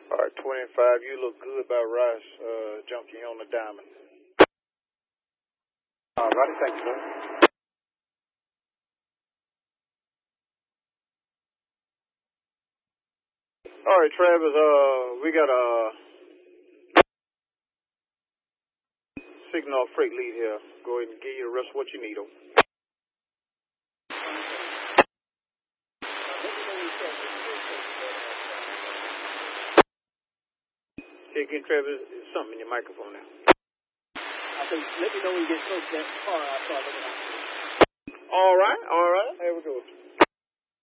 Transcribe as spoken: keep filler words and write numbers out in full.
All right, twenty-five, you look good by Rice uh, Junkie on the diamond. All righty, thank you, sir. All right, Travis, uh, we got a signal freight lead here. Go ahead and give you the rest of what you need, okay? Say again, Travis, there's something in your microphone now. I think, let me know when you get close to that car. I'll start looking out. All right, all right, there we go.